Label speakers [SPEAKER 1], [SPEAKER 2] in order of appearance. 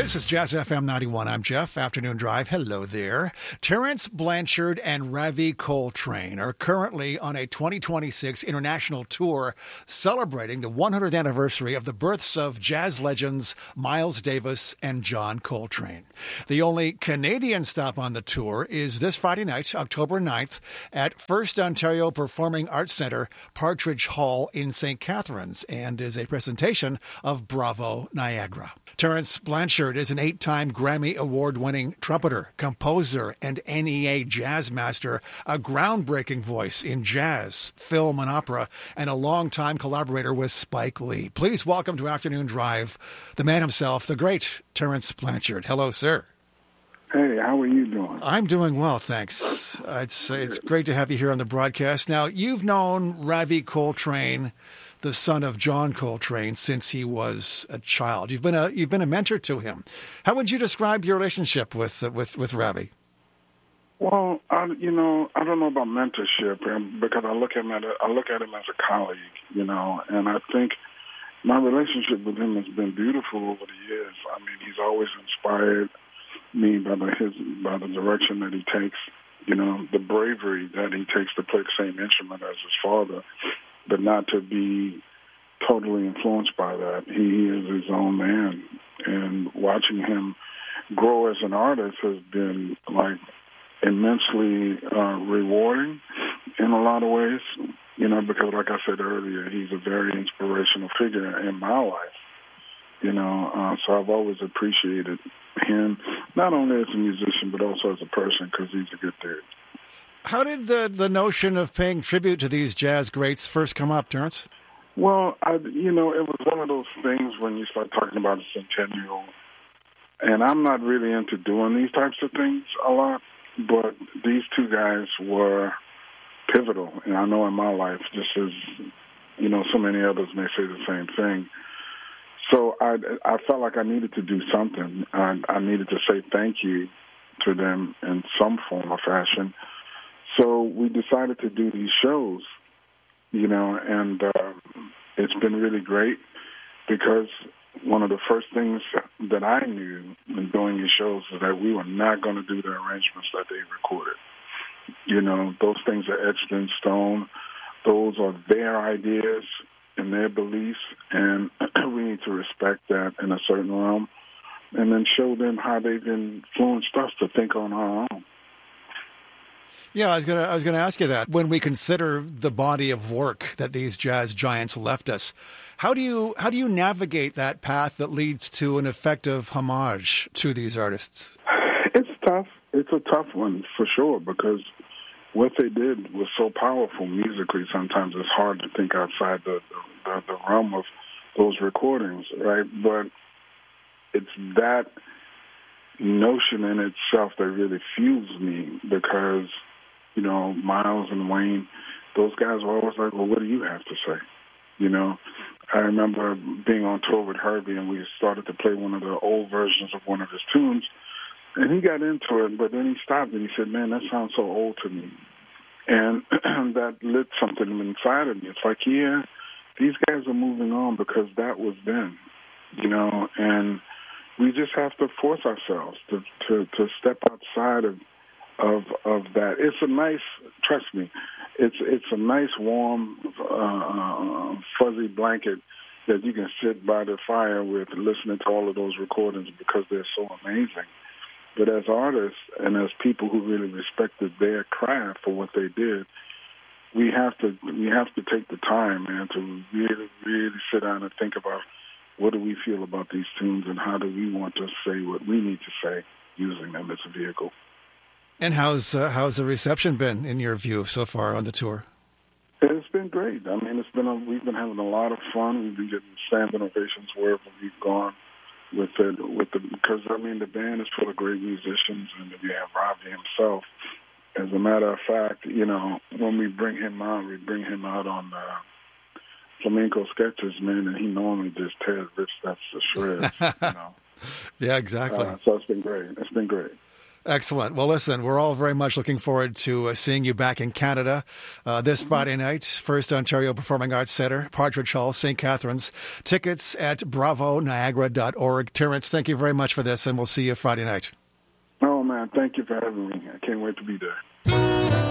[SPEAKER 1] This is Jazz FM 91. I'm Jeff. Afternoon Drive. Hello there. Terence Blanchard and Ravi Coltrane are currently on a 2026 international tour celebrating the 100th anniversary of the births of jazz legends Miles Davis and John Coltrane. The only Canadian stop on the tour is this Friday night, October 9th, at First Ontario Performing Arts Centre, Partridge Hall in St. Catharines, and is a presentation of Bravo Niagara. Terence Blanchard is an 8-time Grammy Award-winning trumpeter, composer, and NEA jazz master, a groundbreaking voice in jazz, film, and opera, and a longtime collaborator with Spike Lee. Please welcome to Afternoon Drive the man himself, the great Terence Blanchard. Hello, sir.
[SPEAKER 2] Hey, how are you doing?
[SPEAKER 1] I'm doing well, thanks. It's great to have you here on the broadcast. Now, you've known Ravi Coltrane, the son of John Coltrane, since he was a child. You've been a mentor to him. How would you describe your relationship with Ravi?
[SPEAKER 2] Well, I don't know about mentorship, because I look at him as a colleague, and I think my relationship with him has been beautiful over the years. I mean, he's always inspired me by the direction that he takes, the bravery that he takes to play the same instrument as his father, but not to be totally influenced by that. He is his own man, and watching him grow as an artist has been immensely rewarding in a lot of ways, because like I said earlier, he's a very inspirational figure in my life, so I've always appreciated him, not only as a musician, but also as a person, because he's a good dude.
[SPEAKER 1] How did the notion of paying tribute to these jazz greats first come up, Terence?
[SPEAKER 2] Well, it was one of those things when you start talking about a centennial, and I'm not really into doing these types of things a lot, but these two guys were pivotal, and I know in my life, just as, so many others may say the same thing. So I felt like I needed to do something. I needed to say thank you to them in some form or fashion. So we decided to do these shows, and it's been really great, because one of the first things that I knew in doing these shows is that we were not going to do the arrangements that they recorded. Those things are etched in stone. Those are their ideas and their beliefs, and we need to respect that in a certain realm, and then show them how they've influenced us to think on our own.
[SPEAKER 1] Yeah, I was gonna ask you that. When we consider the body of work that these jazz giants left us, how do you navigate that path that leads to an effective homage to these artists?
[SPEAKER 2] It's tough. It's a tough one for sure, because what they did was so powerful musically. Sometimes it's hard to think outside the realm of those recordings, right? But it's that notion in itself that really fuels me, because Miles and Wayne, those guys were always like, well, what do you have to say? I remember being on tour with Herbie, and we started to play one of the old versions of one of his tunes, and he got into it, but then he stopped and he said, man, that sounds so old to me. And that lit something inside of me. It's like, yeah, these guys are moving on, because that was then, and we just have to force ourselves to step outside of that. It's a nice, trust me, it's a nice, warm, fuzzy blanket that you can sit by the fire with, listening to all of those recordings, because they're so amazing. But as artists and as people who really respected their craft for what they did, we have to take the time, man, to really, really sit down and think about what do we feel about these tunes, and how do we want to say what we need to say using them as a vehicle.
[SPEAKER 1] And how's the reception been, in your view, so far on the tour?
[SPEAKER 2] It's been great. I mean, we've been having a lot of fun. We've been getting standing ovations wherever we've gone because the band is full of great musicians, and we have Ravi himself. As a matter of fact, when we bring him out on Flamenco Sketches, man, and he normally just rips that to shreds.
[SPEAKER 1] Yeah, exactly.
[SPEAKER 2] So it's been great.
[SPEAKER 1] Excellent. Well, listen, we're all very much looking forward to seeing you back in Canada this Friday night, First Ontario Performing Arts Centre, Partridge Hall, St. Catharines. Tickets at bravoniagara.org. Terrence, thank you very much for this, and we'll see you Friday night.
[SPEAKER 2] Oh, man, thank you for having me. I can't wait to be there.